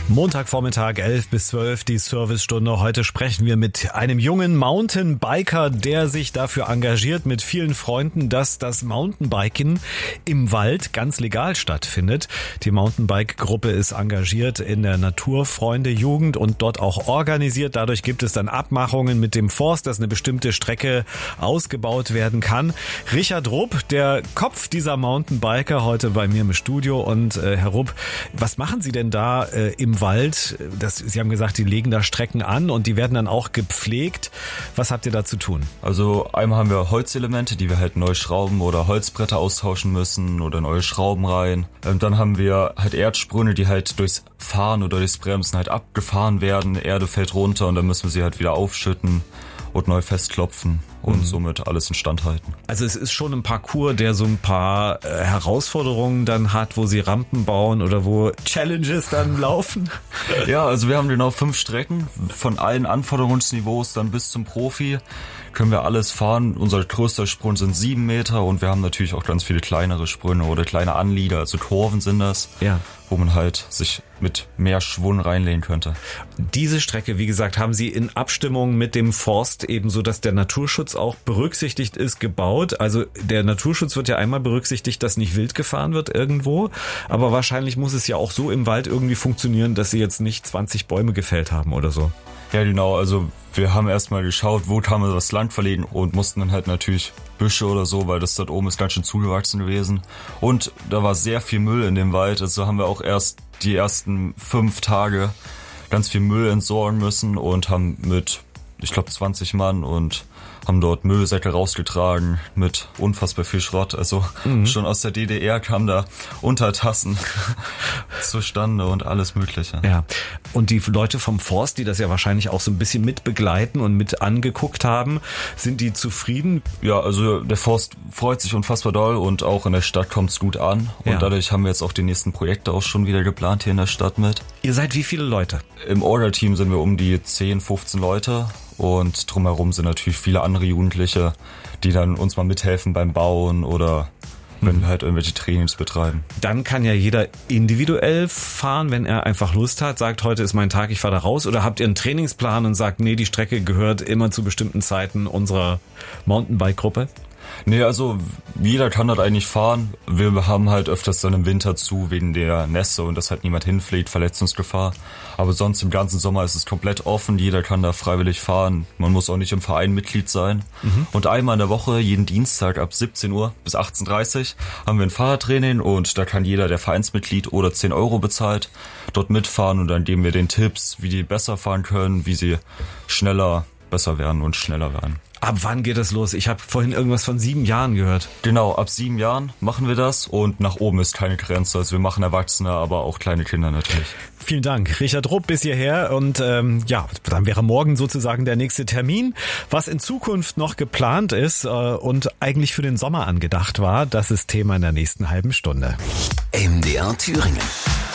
Montagvormittag 11 bis 12, die Servicestunde. Heute sprechen wir mit einem jungen Mountainbiker, der sich dafür engagiert mit vielen Freunden, dass das Mountainbiken im Wald ganz legal stattfindet. Die Mountainbike-Gruppe ist engagiert in der Naturfreunde-Jugend und dort auch organisiert. Dadurch gibt es dann Abmachungen mit dem Forst, dass eine bestimmte Strecke ausgebaut werden kann. Richard Rupp, der Kopf dieser Mountainbiker, heute bei mir im Studio. Und Herr Rupp, was machen Sie denn da im Wald? Sie haben gesagt, die legen da Strecken an und die werden dann auch gepflegt. Was habt ihr da zu tun? Also einmal haben wir Holzelemente, die wir halt neu schrauben oder Holzbretter austauschen müssen oder neue Schrauben rein. Dann haben wir halt Erdsprünge, die halt durchs Fahren oder durchs Bremsen halt abgefahren werden. Erde fällt runter und dann müssen wir sie halt wieder aufschütten und neu festklopfen und somit alles instand halten. Also es ist schon ein Parcours, der so ein paar Herausforderungen dann hat, wo sie Rampen bauen oder wo Challenges dann laufen? Ja, also wir haben genau 5 Strecken, von allen Anforderungsniveaus dann bis zum Profi können wir alles fahren. Unser größter Sprung sind 7 Meter und wir haben natürlich auch ganz viele kleinere Sprünge oder kleine Anlieder, also Kurven sind das, ja, wo man halt sich mit mehr Schwung reinlehnen könnte. Diese Strecke, wie gesagt, haben Sie in Abstimmung mit dem Forst ebenso, dass der Naturschutz auch berücksichtigt ist, gebaut. Also der Naturschutz wird ja einmal berücksichtigt, dass nicht wild gefahren wird irgendwo, aber wahrscheinlich muss es ja auch so im Wald irgendwie funktionieren, dass Sie jetzt nicht 20 Bäume gefällt haben oder so. Ja, genau, also wir haben erstmal geschaut, wo kann man das Land verlegen und mussten dann halt natürlich Büsche oder so, weil das dort oben ist ganz schön zugewachsen gewesen. Und da war sehr viel Müll in dem Wald, also haben wir auch erst die ersten 5 Tage ganz viel Müll entsorgen müssen und haben mit, ich glaube, 20 Mann und haben dort Müllsäcke rausgetragen mit unfassbar viel Schrott. Also schon aus der DDR kamen da Untertassen zustande und alles Mögliche. Ja, und die Leute vom Forst, die das ja wahrscheinlich auch so ein bisschen mit begleiten und mit angeguckt haben, sind die zufrieden? Ja, also der Forst freut sich unfassbar doll und auch in der Stadt kommt es gut an. Und dadurch haben wir jetzt auch die nächsten Projekte auch schon wieder geplant hier in der Stadt mit. Ihr seid wie viele Leute? Im Orga-Team sind wir um die 10, 15 Leute. Und drumherum sind natürlich viele andere Jugendliche, die dann uns mal mithelfen beim Bauen oder wenn wir halt irgendwelche Trainings betreiben. Dann kann ja jeder individuell fahren, wenn er einfach Lust hat, sagt, heute ist mein Tag, ich fahre da raus. Oder habt ihr einen Trainingsplan und sagt, nee, die Strecke gehört immer zu bestimmten Zeiten unserer Mountainbike-Gruppe? Nee, also jeder kann dort eigentlich fahren. Wir haben halt öfters dann im Winter zu, wegen der Nässe und dass halt niemand hinfliegt, Verletzungsgefahr. Aber sonst im ganzen Sommer ist es komplett offen, jeder kann da freiwillig fahren. Man muss auch nicht im Verein Mitglied sein. Und einmal in der Woche, jeden Dienstag ab 17 Uhr bis 18:30 Uhr, haben wir ein Fahrradtraining und da kann jeder, der Vereinsmitglied oder 10 Euro bezahlt, dort mitfahren und dann geben wir den Tipps, wie die besser fahren können, wie sie schneller besser werden und schneller werden. Ab wann geht das los? Ich habe vorhin irgendwas von 7 Jahren gehört. Genau, ab 7 Jahren machen wir das und nach oben ist keine Grenze. Also wir machen Erwachsene, aber auch kleine Kinder natürlich. Vielen Dank, Richard Rupp, bis hierher. Und dann wäre morgen sozusagen der nächste Termin. Was in Zukunft noch geplant ist und eigentlich für den Sommer angedacht war, das ist Thema in der nächsten halben Stunde. MDR Thüringen.